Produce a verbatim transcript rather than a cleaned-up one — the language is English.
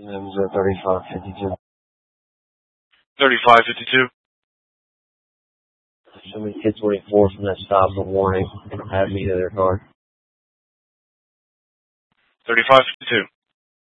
And it was at thirty-five fifty-two. thirty-five fifty-two. Show me ten twenty-four from that stop of warning. Have me to their car. thirty-five fifty-two.